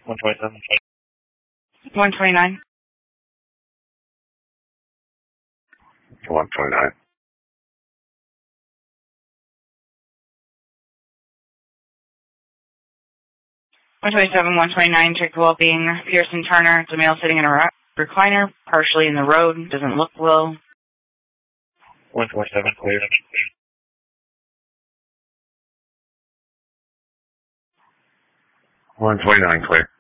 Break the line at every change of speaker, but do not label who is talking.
127.
129.
129.
127, 129, check the well-being. Pearson Turner, it's a male sitting in a recliner, partially in the road, doesn't look well.
127, clear. 129, clear.